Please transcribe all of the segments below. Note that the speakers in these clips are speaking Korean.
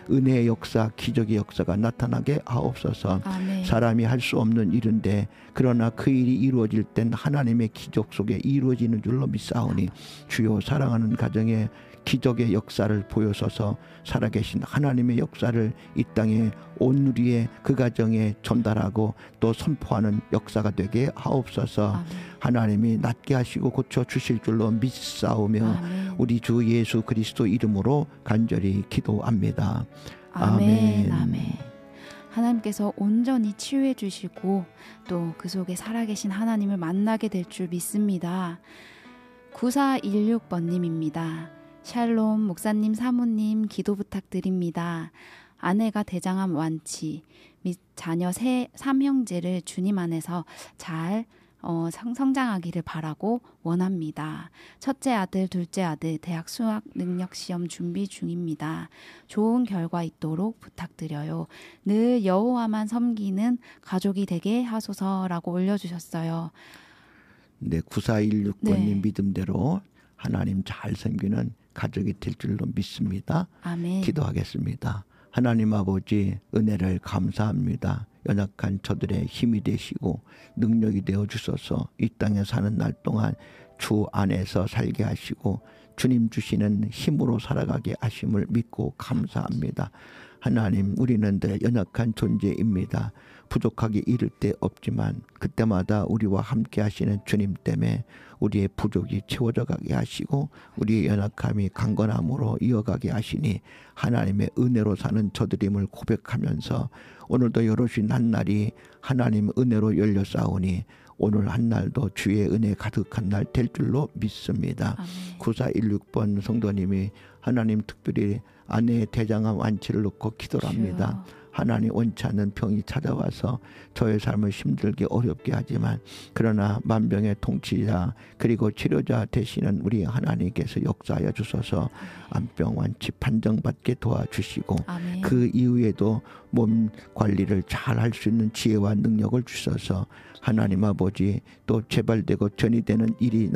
은혜의 역사, 기적의 역사가 나타나게 하옵소서. 아멘. 사람이 할 수 없는 일인데 그러나 그 일이 이루어질 땐 하나님의 기적 속에 이루어지는 줄로 믿사오니 주여 사랑하는 가정에 기적의 역사를 보여서서 살아계신 하나님의 역사를 이 땅에 온누리에 그 가정에 전달하고 또 선포하는 역사가 되게 하옵소서. 아멘. 하나님이 낫게 하시고 고쳐주실 줄로 믿사오며 아멘. 우리 주 예수 그리스도 이름으로 간절히 기도합니다. 아멘. 아멘. 하나님께서 온전히 치유해 주시고 또 그 속에 살아계신 하나님을 만나게 될 줄 믿습니다. 9416번님입니다. 샬롬 목사님 사모님 기도 부탁드립니다. 아내가 대장암 완치 및 자녀 삼형제를 주님 안에서 잘 성장하기를 바라고 원합니다. 첫째 아들, 둘째 아들 대학 수학 능력 시험 준비 중입니다. 좋은 결과 있도록 부탁드려요. 늘 여호와만 섬기는 가족이 되게 하소서라고 올려주셨어요. 네, 9416번님 네. 믿음대로 하나님 잘 섬기는 가족이 될 줄로 믿습니다. 아멘. 기도하겠습니다. 하나님 아버지 은혜를 감사합니다. 연약한 저들의 힘이 되시고 능력이 되어 주셔서 이 땅에 사는 날 동안 주 안에서 살게 하시고 주님 주시는 힘으로 살아가게 하심을 믿고 감사합니다. 하나님 우리는 늘 연약한 존재입니다. 부족하기 이를 데 없지만 그때마다 우리와 함께 하시는 주님 때문에 우리의 부족이 채워져 가게 하시고 우리의 연약함이 강건함으로 이어가게 하시니 하나님의 은혜로 사는 저들임을 고백하면서 오늘도 여럿인 한날이 하나님 은혜로 열려 싸우니 오늘 한날도 주의 은혜 가득한 날 될 줄로 믿습니다. 아멘. 9416번 성도님이 하나님 특별히 아내의 대장암 완치를 놓고 기도를 합니다. 주여. 하나님 원치 않는 병이 찾아와서 저의 삶을 힘들게 어렵게 하지만 그러나 만병의 통치자 그리고 치료자 되시는 우리 하나님께서 역사하여 주셔서 암병 완치 판정받게 도와주시고 아멘. 그 이후에도 몸 관리를 잘 할 수 있는 지혜와 능력을 주셔서 하나님 아버지 또 재발되고 전이되는 일이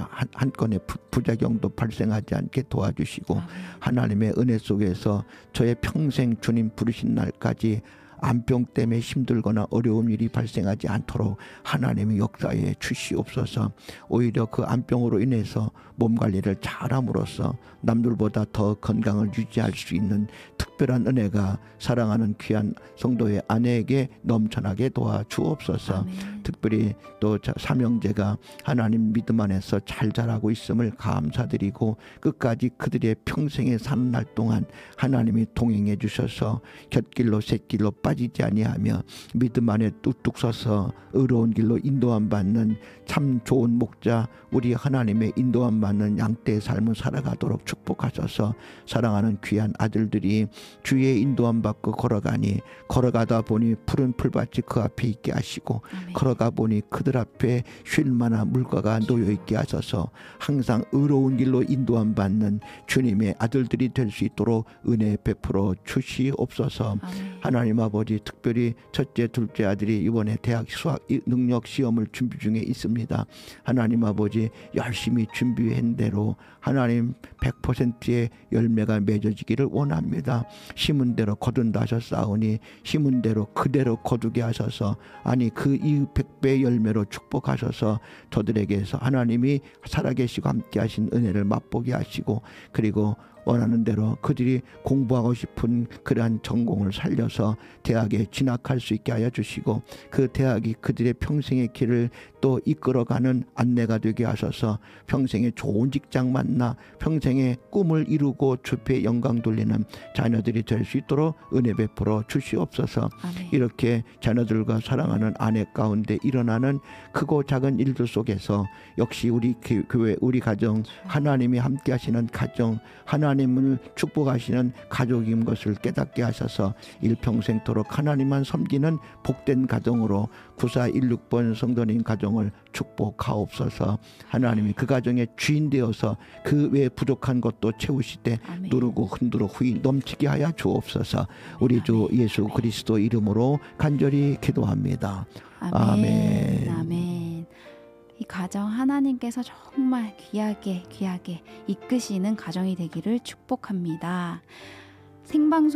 한 건의 부작용도 발생하지 않게 도와주시고 아멘. 하나님의 은혜 속에서 저의 평생 주님 부르신 날까지 암병 때문에 힘들거나 어려운 일이 발생하지 않도록 하나님의 역사에 주시옵소서. 오히려 그 암병으로 인해서 몸 관리를 잘함으로써 남들보다 더 건강을 유지할 수 있는 특별한 은혜가 사랑하는 귀한 성도의 아내에게 넘쳐나게 도와주옵소서. 아멘. 특별히 또 삼형제가 하나님 믿음 안에서 잘 자라고 있음을 감사드리고 끝까지 그들의 평생에 사는 날 동안 하나님이 동행해 주셔서 곁길로 샛길로 빠지지 아니하며 믿음 안에 뚝뚝 서서 의로운 길로 인도함 받는 참 좋은 목자 우리 하나님의 인도함 받는 양떼의 삶을 살아가도록 축복하셔서 사랑하는 귀한 아들들이 주의 인도함 받고 걸어가니 걸어가다 보니 푸른 풀밭이 그 앞에 있게 하시고 아멘. 걸어가 보니 그들 앞에 쉴 만한 물가가 놓여 있게 하셔서 항상 의로운 길로 인도함 받는 주님의 아들들이 될 수 있도록 은혜 베풀어 주시옵소서. 아멘. 하나님 아버지 특별히 첫째 둘째 아들이 이번에 대학 수학 능력 시험을 준비 중에 있습니다. 하나님 아버지 열심히 준비한 대로 하나님 100%의 열매가 맺어지기를 원합니다. 심은 대로 거둔다 하셨사오니 심은 대로 그대로 거두게 하셔서 아니 그 이후 100배의 열매로 축복하셔서 저들에게서 하나님이 살아계시고 함께 하신 은혜를 맛보게 하시고 그리고 원하는 대로 그들이 공부하고 싶은 그러한 전공을 살려서 대학에 진학할 수 있게 하여 주시고 그 대학이 그들의 평생의 길을 또 이끌어가는 안내가 되게 하셔서 평생에 좋은 직장 만나 평생의 꿈을 이루고 주의 영광 돌리는 자녀들이 될 수 있도록 은혜 베풀어 주시옵소서. 아멘. 이렇게 자녀들과 사랑하는 아내 가운데 일어나는 크고 작은 일들 속에서 역시 우리 교회 우리 가정 하나님이 함께 하시는 가정 하나님을 축복하시는 가족인 것을 깨닫게 하셔서 일평생토록 하나님만 섬기는 복된 가정으로 9416번 성도님 가정을 축복하옵소서. 하나님이 그 가정의 주인 되어서 그 외에 부족한 것도 채우시되 아멘. 누르고 흔들어 후이 넘치게 하여 주옵소서. 우리 주 예수 그리스도 이름으로 간절히 기도합니다. 아멘. 아멘. 이 가정 하나님께서 정말 귀하게 이끄시는 가정이 되기를 축복합니다. 생방송